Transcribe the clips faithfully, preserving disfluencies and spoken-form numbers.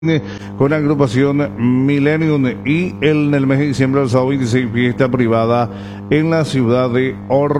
con la agrupación Millennium y el, en el mes de diciembre del sábado veintiséis fiesta privada en la ciudad de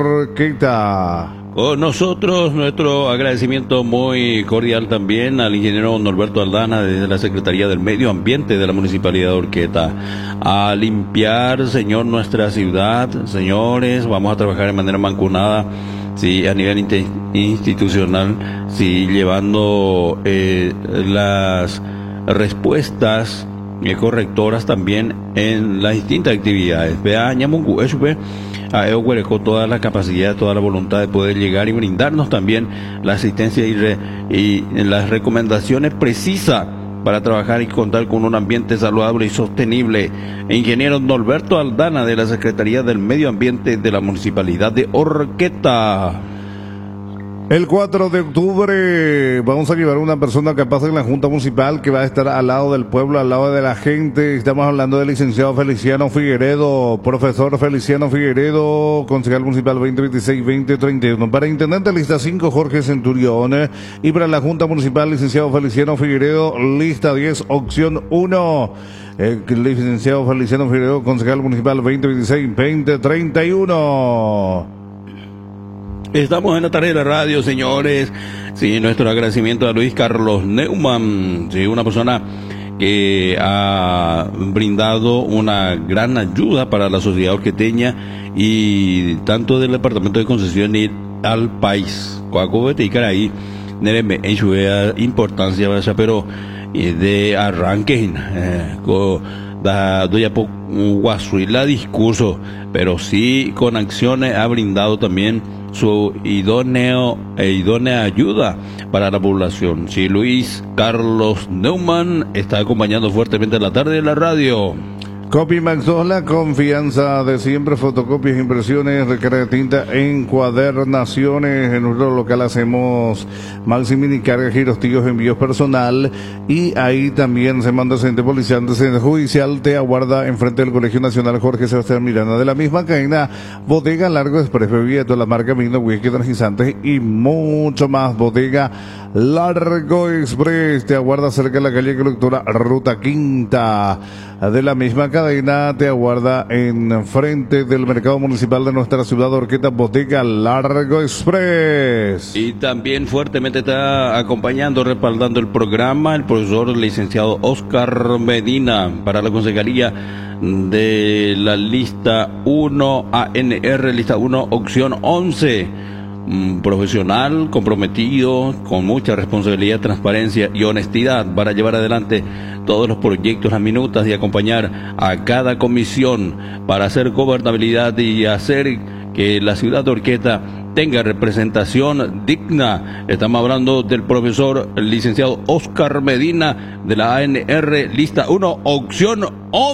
Horqueta. Con nosotros nuestro agradecimiento muy cordial también al ingeniero Norberto Aldana desde la Secretaría del Medio Ambiente de la Municipalidad de Horqueta. A limpiar, señor, nuestra ciudad, señores, vamos a trabajar de manera mancomunada, sí, a nivel institucional, sí, llevando eh, las respuestas eh, correctoras también en las distintas actividades. Vea, Ñamungu, eso ve, a Euguereco toda la capacidad, toda la voluntad de poder llegar y brindarnos también la asistencia y, re, y las recomendaciones precisas para trabajar y contar con un ambiente saludable y sostenible. Ingeniero Norberto Aldana de la Secretaría del Medio Ambiente de la Municipalidad de Horqueta. El cuatro de octubre vamos a llevar a una persona capaz en la Junta Municipal que va a estar al lado del pueblo, al lado de la gente. Estamos hablando del licenciado Feliciano Figueredo, profesor Feliciano Figueredo, concejal municipal veinte veintiséis veinte treinta y uno. Para intendente lista cinco, Jorge Centurión. Y para la Junta Municipal, licenciado Feliciano Figueredo, lista diez, opción uno. El licenciado Feliciano Figueredo, concejal municipal veinte veintiséis veinte treinta y uno. Estamos en la tarea de la radio, señores. Sí, nuestro agradecimiento a Luis Carlos Neumann, sí, una persona que ha brindado una gran ayuda para la sociedad horqueteña y tanto del departamento de concesión y al país. Coacobete y Caraí, Nereme, en su importancia, pero de arranque, eh, con da doya po guasuila discurso, pero sí con acciones ha brindado también su idóneo e idónea ayuda para la población. Sí, Luis Carlos Neumann está acompañando fuertemente en la tarde de la radio. Copimax dos, la confianza de siempre, fotocopias, impresiones, recarga de tinta, encuadernaciones. En nuestro local hacemos maximini carga, giros, tíos, envíos personal, y ahí también se manda centro policial, antecedente judicial, te aguarda enfrente del Colegio Nacional Jorge Sebastián Miranda. De la misma cadena, Bodega Largo Express, bebida de la marca Vino, whisky, energizantes y mucho más. Bodega Largo Express te aguarda cerca de la calle Colectora Ruta Quinta. De la misma cadena te aguarda en frente del mercado municipal de nuestra ciudad de Horqueta, Bodega Largo Express. Y también fuertemente está acompañando, respaldando el programa, el profesor licenciado Oscar Medina para la concejalía de la lista uno A N R, lista uno, opción once. Un profesional comprometido con mucha responsabilidad, transparencia y honestidad para llevar adelante todos los proyectos, las minutas, y acompañar a cada comisión para hacer gobernabilidad y hacer que la ciudad de Horqueta tenga representación digna. Estamos hablando del profesor licenciado Oscar Medina de la A N R, lista uno, opción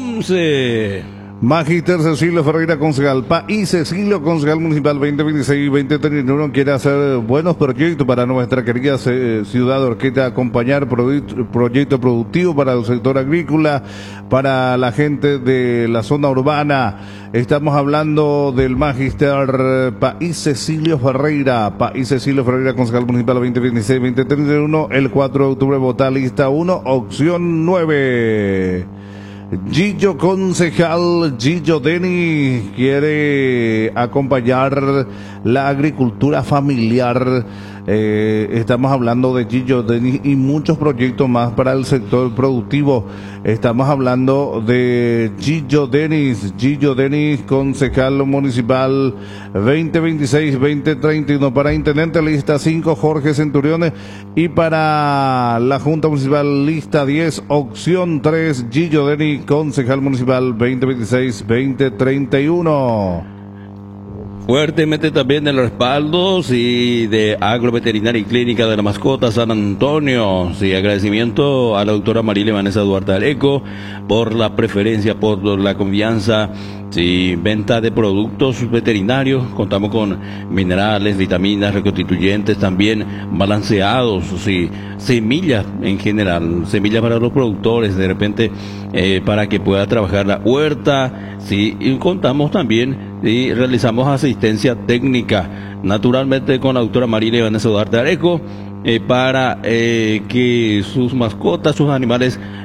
once. Magister Cecilio Ferreira, concejal P A y Cecilio, concejal municipal veinte veintiséis veinte treinta y uno, quiere hacer buenos proyectos para nuestra querida eh, ciudad de Horqueta, acompañar proyectos proyecto productivo para el sector agrícola, para la gente de la zona urbana. Estamos hablando del Magister P A y Cecilio Ferreira, P A y Cecilio Ferreira, concejal municipal veinte veintiséis veinte treinta y uno, el cuatro de octubre vota lista uno, opción nueve. Gillo, concejal Gillo Deni, quiere acompañar la agricultura familiar. Eh, estamos hablando de Gillo Denis y muchos proyectos más para el sector productivo. Estamos hablando de Gillo Denis, Gillo Denis, concejal municipal veinte veintiséis veinte treinta y uno. Para intendente lista cinco, Jorge Centuriones, y para la Junta Municipal lista diez, opción tres, Gillo Denis, concejal municipal veinte veintiséis veinte treinta y uno. Fuertemente también el respaldo, sí, de Agroveterinaria y Clínica de la Mascota San Antonio. Sí, agradecimiento a la doctora Marilia Vanessa Duarte Areco por la preferencia, por la confianza. Sí, venta de productos veterinarios, contamos con minerales, vitaminas, reconstituyentes, también balanceados, sí, semillas en general, semillas para los productores, de repente eh, para que pueda trabajar la huerta, sí, y contamos también y realizamos asistencia técnica, naturalmente con la doctora Marilia Vanessa Duarte Areco, eh, para eh, que sus mascotas, sus animales